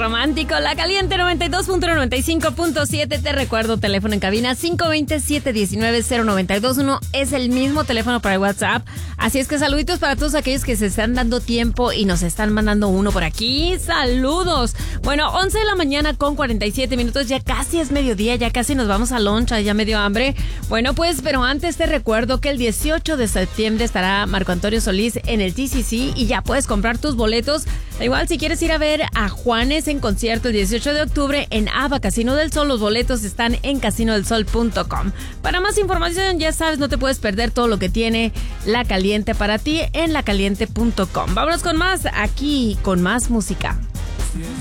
romántico. La Caliente 92.95.7. Te recuerdo, teléfono en cabina 520-719-0921. Es el mismo teléfono para el WhatsApp. Así es que saluditos para todos aquellos que se están dando tiempo y nos están mandando uno por aquí. ¡Saludos! Bueno, 11 de la mañana con 47 minutos. Ya casi es mediodía, ya casi nos vamos a lunch. Ya me dio hambre. Bueno, pues, pero antes te recuerdo que el 18 de septiembre estará Marco Antonio Solís en el TCC y ya puedes comprar tus boletos. Igual, si quieres ir a ver a Juanes en concierto el 18 de octubre en ABA Casino del Sol, los boletos están en casinodelsol.com. Para más información, ya sabes, no te puedes perder todo lo que tiene La Caliente para ti en lacaliente.com. Vámonos con más, aquí con más música.